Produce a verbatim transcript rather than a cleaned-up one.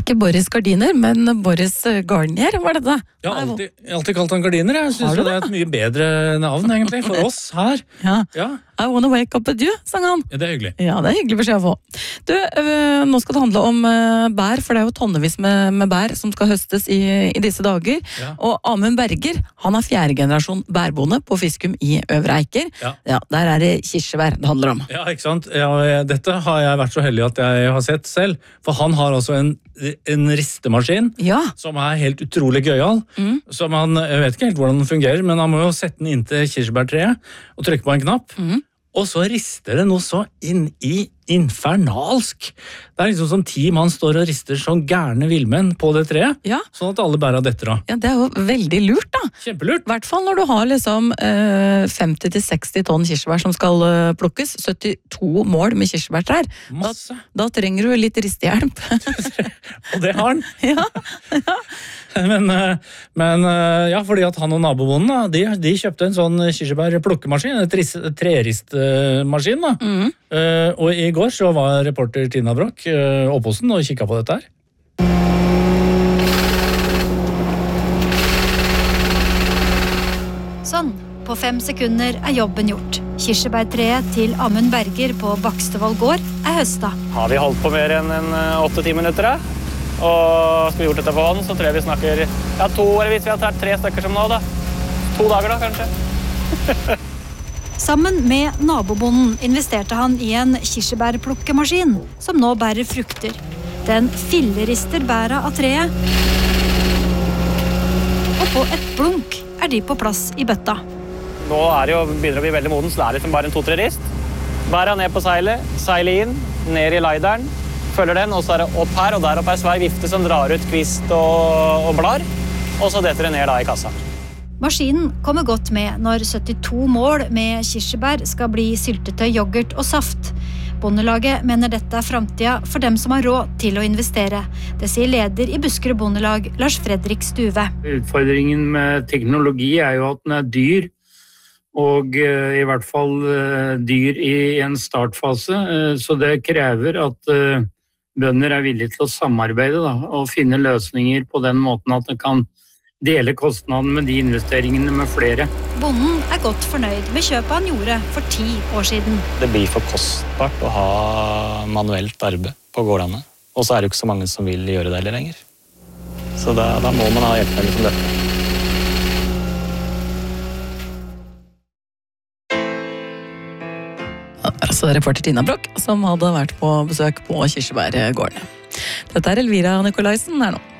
Ikke Boris Gardiner, men Boris Garnier, var det det? Jeg har alltid, jeg har alltid kalt han Gardiner. Jeg synes det er et mye bedre navn, egentlig, for oss her. Ja. Ja. I wanna wake up with you, sang han. Ja, det er hyggelig. Ja, det er hyggelig beskjed å få. Du, øh, nå skal det handle om øh, bær, for det er jo tonnevis med, med bær som skal høstes i, i disse dager. Ja. Og Amund Berger, han er fjerde generasjon bærbonde på Fiskum i Øvre Eiker. Ja. Ja, der er det kirsebær det handler om. Ja, ikke sant? Ja, dette har jeg vært så heldig at jeg har sett selv, for han har altså en, en ristemaskin Ja. som er helt utrolig gøyal, Mm. som han, jeg vet ikke helt hvordan den fungerer, men han må jo sette den inn til kirsebærtreet og trykke på en knapp, Mm. og så rister det noe så inn i infernalsk. Det er liksom som ti mann står og rister sånn gærne villmenn på det treet, Ja. sånn at alle bæra detter av. Ja, det er jo veldig lurt da. Kjempelurt. I hvert fall når du har liksom eh, femti til seksti tonn kirsebær som skal eh, plukkes, syttito mål med kirsebærtrær. Da, Masse. da trenger du litt ristehjelp. Og det har han. Ja. Men, eh, men eh, ja, fordi at han og nabobonden da, de, de kjøpte en sånn kirsebærplukkemaskin, et ris- et treristmaskin da. Mm. Eh, og i går så var reporter Tina Brock uh, oppe hos den og kikket på dette her. Sånn, på fem sekunder er jobben gjort. Kirsebærtreet til Amund Berger på Bakstevoll gård er høsta. Har vi holdt på mer enn en åtte-ti minutter, da? Og skal vi gjort dette på hånd, så tror jeg vi snakker ja, to, eller hvis vi har tatt tre stykker som nå, da. To dager da, kanskje. Sammen med nabobonden investerte han i en kirsebærplukkemaskin som nå bærer frukter. Den fillerister bæra av treet. Og på et blunk er de på plass i bøtta. Nå er det jo, begynner det å bli veldig moden, så det er liksom bare en to-tre rist. Bæra ned på seilet, seile inn, ned i leideren, følger den, og så er det opp her, og der opp er svær vifte som drar ut kvist og, og blar, og så detter det ned da i kassa. Maskinen kommer godt med når syttito mål med kirsebær skal bli syltetøy, yoghurt og saft. Bondelaget mener dette er fremtida for dem som har råd til å investere. Det sier leder i Buskerud Bondelag, Lars Fredrik Stuve. Utfordringen med teknologi er jo at den er dyr, og uh, i hvert fall uh, dyr i en startfase, uh, så det krever at uh, bønder er villige til å samarbeide da, og finne løsninger på den måten at de kan dele kostnaden med de investeringene med flere. Bonden er godt fornøyd med kjøpet han gjorde for ti år siden. Det blir for kostbart å ha manuelt arbeid på gårdene, og så er det jo ikke så mange som vil gjøre det heller lenger. Så da, da må man ha hjelpemidler som dette. Altså reporter Tina Brock, som hadde vært på besøk på kirsebærgårdene. Dette er Elvira Nikolaisen her nå.